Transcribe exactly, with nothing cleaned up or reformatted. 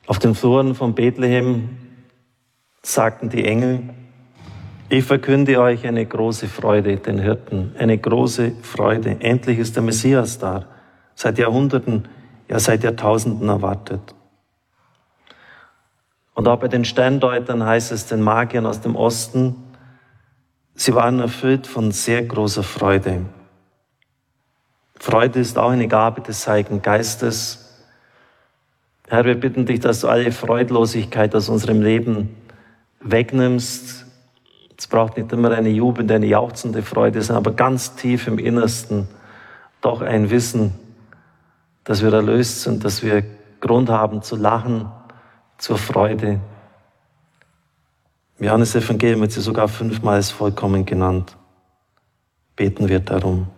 Auf den Fluren von Bethlehem sagten die Engel: Ich verkünde euch eine große Freude, den Hirten, eine große Freude. Endlich ist der Messias da. Seit Jahrhunderten, ja seit Jahrtausenden erwartet. Und auch bei den Sterndeutern heißt es, den Magiern aus dem Osten, sie waren erfüllt von sehr großer Freude. Freude ist auch eine Gabe des Heiligen Geistes. Herr, wir bitten dich, dass du alle Freudlosigkeit aus unserem Leben wegnimmst. Es braucht nicht immer eine jubelnde, eine jauchzende Freude, sondern aber ganz tief im Innersten doch ein Wissen, dass wir erlöst sind, dass wir Grund haben zu lachen, zur Freude. Im Johannes-Evangelium wird sie sogar fünfmal als vollkommen genannt. Beten wir darum.